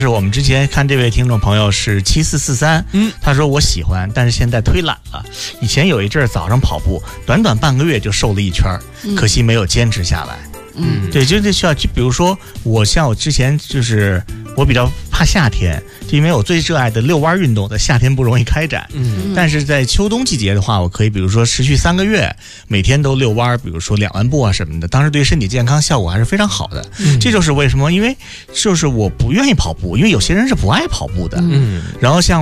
是我们之前看这位听众朋友是7443，他说我喜欢，但是现在推懒了。以前有一阵儿早上跑步，短短半个月就瘦了1圈，可惜没有坚持下来。对，就需要，就比如说我之前就是我比较怕夏天，就因为我最热爱的遛弯运动在夏天不容易开展。但是在秋冬季节的话，我可以比如说持续3个月，每天都遛弯，比如说2万步啊什么的，当时对身体健康效果还是非常好的。这就是为什么，因为就是我不愿意跑步，因为有些人是不爱跑步的。然后像